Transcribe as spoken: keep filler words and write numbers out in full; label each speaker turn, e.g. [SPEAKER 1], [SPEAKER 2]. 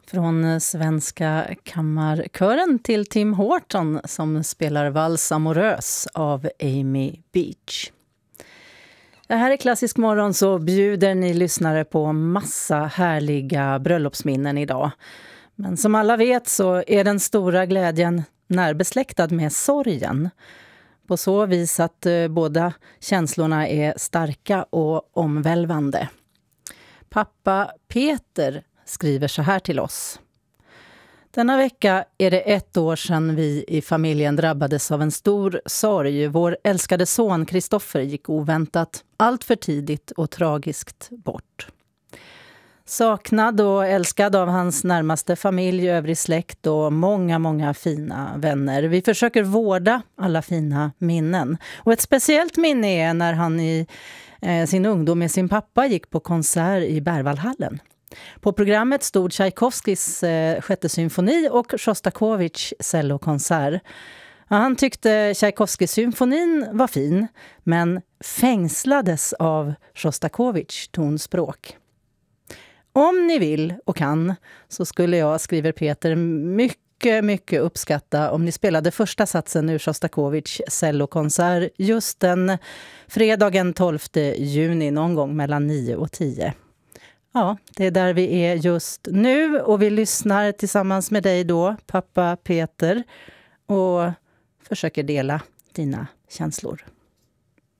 [SPEAKER 1] Från Svenska kammarkören till Tim Horton som spelar Vals amorös av Amy Beach. Det här är Klassisk morgon, så bjuder ni lyssnare på massa härliga bröllopsminnen idag. Men som alla vet så är den stora glädjen närbesläktad med sorgen. På så vis att eh, båda känslorna är starka och omvälvande. Pappa Peter skriver så här till oss. Denna vecka är det ett år sedan vi i familjen drabbades av en stor sorg. Vår älskade son Kristoffer gick oväntat, allt för tidigt och tragiskt bort. Saknad och älskad av hans närmaste familj, övrig släkt och många, många fina vänner. Vi försöker vårda alla fina minnen. Och ett speciellt minne är när han i eh, sin ungdom med sin pappa gick på konsert i Berwaldhallen. På programmet stod Tchaikovskys eh, sjätte symfoni och Sjostakovitjs cellokonsert. Ja, han tyckte Tchaikovsky-symfonin var fin, men fängslades av Sjostakovitjs tonspråk. Om ni vill och kan så skulle jag, skriver Peter, mycket, mycket uppskatta om ni spelade första satsen ur Sjostakovitjs cellokonsert just den fredagen tolfte juni någon gång mellan nio och tio. Ja, det är där vi är just nu och vi lyssnar tillsammans med dig då, pappa Peter, och försöker dela dina känslor.